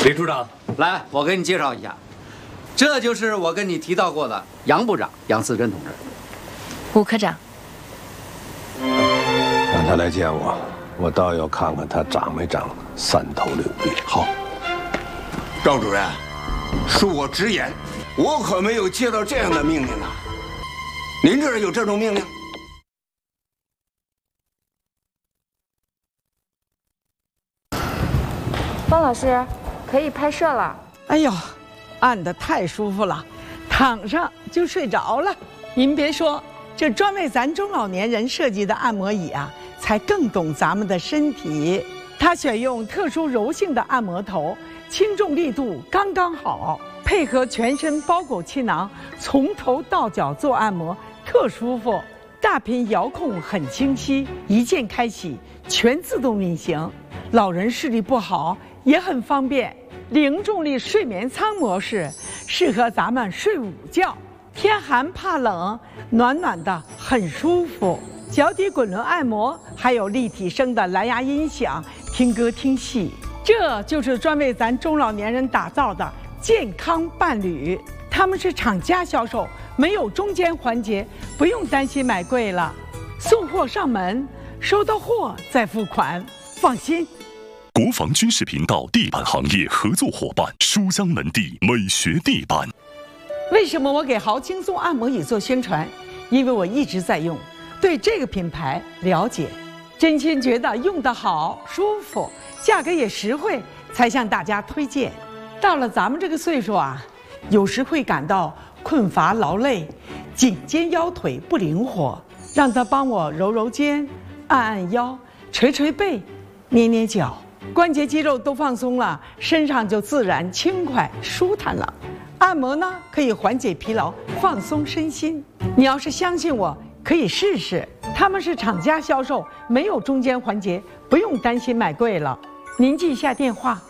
李处长， 来，我给你介绍一下，这就是我跟你提到过的杨部长杨思珍同志。 吴科长， 让他来见我，我倒要看看他长没长三头六臂。 好，赵主任，恕我直言，我可没有接到这样的命令啊！您这儿有这种命令？ 方老师，可以拍摄了。 哎呦，按得太舒服了，躺上就睡着了。您别说，这专为咱中老年人设计的按摩椅啊，才更懂咱们的身体。它选用特殊柔性的按摩头，轻重力度刚刚好，配合全身包裹气囊，从头到脚做按摩，特舒服。大屏遥控很清晰，一键开启，全自动运行。老人视力不好也很方便。零重力睡眠舱模式适合咱们睡午觉，天寒怕冷，暖暖的很舒服。脚底滚轮按摩，还有立体声的蓝牙音响，听歌听戏。这就是专为咱中老年人打造的健康伴侣。他们是厂家销售，没有中间环节，不用担心买贵了。送货上门，收到货再付款，放心。 国防军事频道地板行业合作伙伴书香门第美学地板。 为什么我给豪轻松按摩椅做宣传？因为我一直在用，对这个品牌了解，真心觉得用得好、舒服，价格也实惠，才向大家推荐。到了咱们这个岁数啊，有时会感到困乏劳累，颈肩腰腿不灵活，让他帮我揉揉肩、按按腰、捶捶背、捏捏脚。关节肌肉都放松了，身上就自然轻快舒坦了。按摩呢，可以缓解疲劳，放松身心。你要是相信我，可以试试。他们是厂家销售，没有中间环节，不用担心买贵了。您记一下电话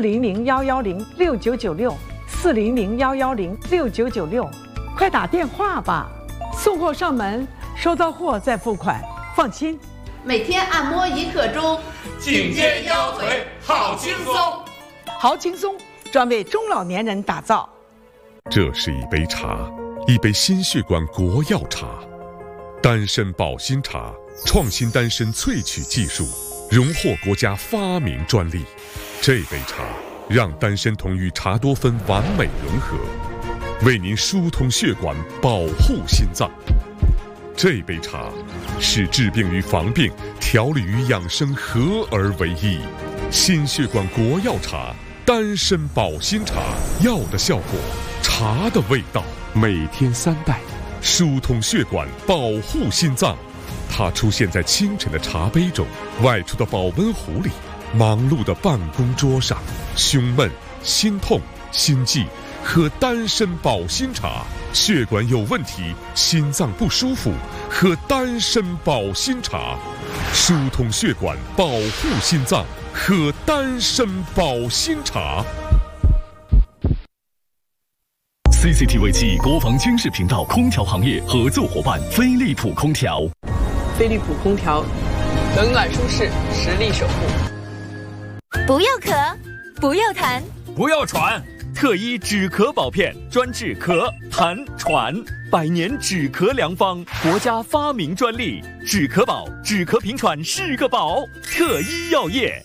：400-110-6996，400-110-6996，快打电话吧。送货上门，收到货再付款，放心。 每天按摩1刻钟， 颈肩腰腿好轻松。 好轻松，专为中老年人打造。 这是一杯茶，一杯心血管国药茶，丹参保心茶，创新丹参萃取技术，荣获国家发明专利。这杯茶让丹参酮与茶多酚完美融合，为您疏通血管，保护心脏。这杯茶是治病与防病、调理与养生合而为一。心血管国药茶，丹参保心茶，药的效果，茶的味道，每天3袋，疏通血管，保护心脏。它出现在清晨的茶杯中，外出的保温壶里，忙碌的办公桌上。胸闷、心痛、心悸，喝丹参保心茶。血管有问题，心脏不舒服，喝丹参保心茶。疏通血管，保护心脏，喝丹参保心茶。 CCTV 暨国防军事频道空调行业合作伙伴飞利浦空调。 飞利浦空调，冷暖舒适，实力守护。 不要咳，不要痰， 不要喘。 特一止咳宝片，专治咳、痰、喘，100年止咳良方，国家发明专利。止咳宝，止咳平喘是个宝。特一药业。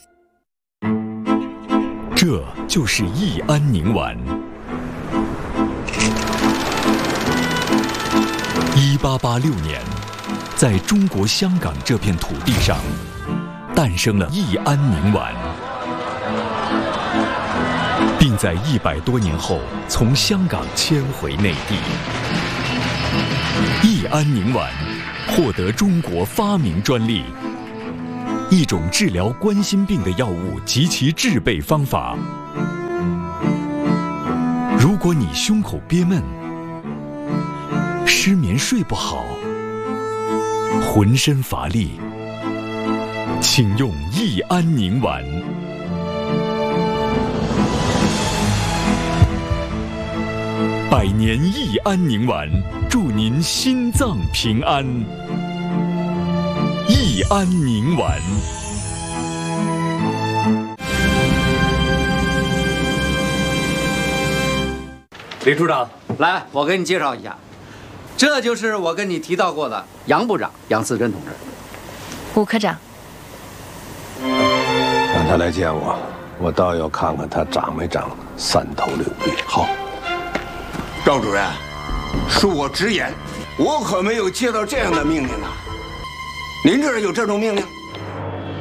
这就是益安宁丸。1886年，在中国香港这片土地上，诞生了益安宁丸。并在100多年后从香港迁回内地。益安宁丸获得中国发明专利，一种治疗冠心病的药物及其制备方法。如果你胸口憋闷、失眠睡不好、浑身乏力，请用益安宁丸。100年益安宁丸，祝您心脏平安。益安宁丸。 李处长，来，我给你介绍一下，这就是我跟你提到过的杨部长杨思珍同志。 吴科长， 让他来见我，我倒要看看他长没长三头六臂。 好，赵主任，恕我直言，我可没有接到这样的命令啊！您这儿有这种命令？